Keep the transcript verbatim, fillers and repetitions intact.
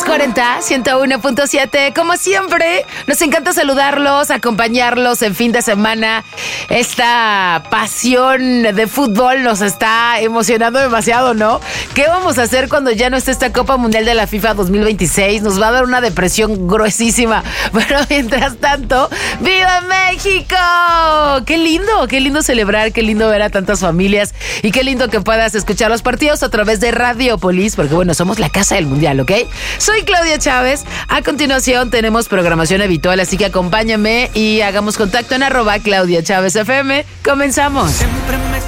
cuarenta, ciento uno punto siete. Como siempre, nos encanta saludarlos, acompañarlos en fin de semana. Esta pasión de fútbol nos está emocionando demasiado, ¿no? ¿Qué vamos a hacer cuando ya no esté esta Copa Mundial de la FIFA dos mil veintiséis? Nos va a dar una depresión gruesísima. Pero mientras tanto, ¡viva México! ¡Qué lindo! ¡Qué lindo celebrar! ¡Qué lindo ver a tantas familias! Y qué lindo que puedas escuchar los partidos a través de Radiopolis, porque bueno, somos la casa del mundial, ¿ok? Soy Claudia Chávez. A continuación tenemos programación habitual, así que acompáñame y hagamos contacto en arroba Claudia Chávez F M. Comenzamos. Siempre me